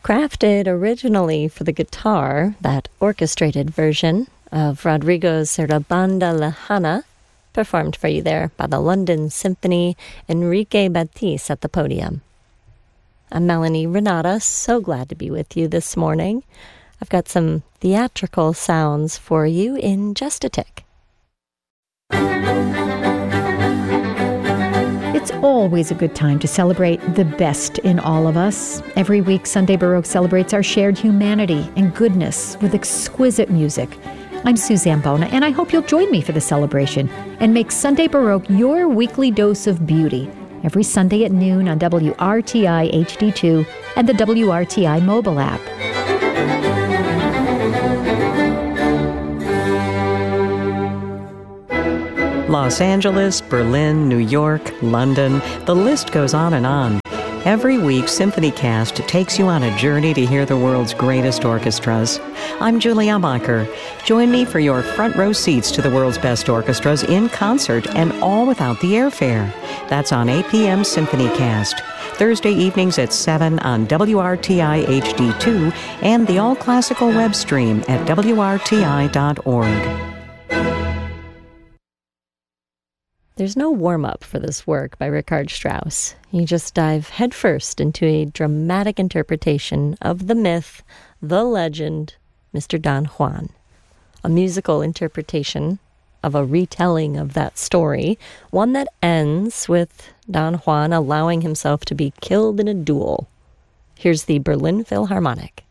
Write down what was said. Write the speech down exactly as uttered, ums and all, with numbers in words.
Crafted originally for the guitar, that orchestrated version of Rodrigo's Sarabanda Lejana, performed for you there by the London Symphony, Enrique Batiste at the podium. I'm Melanie Renata, so glad to be with you this morning. I've got some theatrical sounds for you in just a tick. It's always a good time to celebrate the best in all of us. Every week, Sunday Baroque celebrates our shared humanity and goodness with exquisite music. I'm Suzanne Bona, and I hope you'll join me for the celebration and make Sunday Baroque your weekly dose of beauty every Sunday at noon on W R T I H D two and the W R T I mobile app. Los Angeles, Berlin, New York, London, the list goes on and on. Every week, SymphonyCast takes you on a journey to hear the world's greatest orchestras. I'm Julie Ambacher. Join me for your front row seats to the world's best orchestras in concert and all without the airfare. That's on eight p.m. SymphonyCast, Thursday evenings at seven on W R T I H D two and the All Classical web stream at W R T I dot org. There's no warm-up for this work by Richard Strauss. You just dive headfirst into a dramatic interpretation of the myth, the legend, Mister Don Juan. A musical interpretation of a retelling of that story, one that ends with Don Juan allowing himself to be killed in a duel. Here's the Berlin Philharmonic.